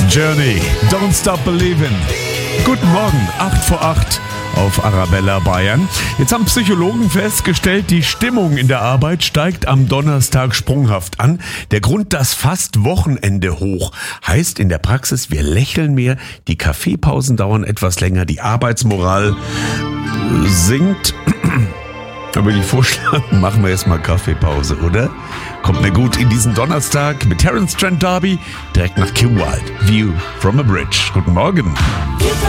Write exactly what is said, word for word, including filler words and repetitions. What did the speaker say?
Journey, Don't Stop Believin'. Guten Morgen, acht vor acht auf Arabella Bayern. Jetzt haben Psychologen festgestellt, die Stimmung in der Arbeit steigt am Donnerstag sprunghaft an. Der Grund, das fast Wochenende hoch, heißt in der Praxis, wir lächeln mehr, die Kaffeepausen dauern etwas länger, die Arbeitsmoral sinkt. Da würde ich vorschlagen, machen wir erstmal Kaffeepause, oder? Kommt mir gut in diesen Donnerstag mit Terence Trent D'Arby direkt nach Kim Wilde. View from a Bridge. Guten Morgen.